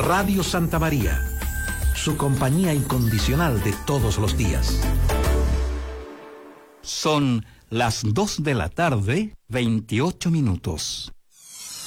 Radio Santa María, su compañía incondicional de todos los días. Son las 2 de la tarde, 28 minutos.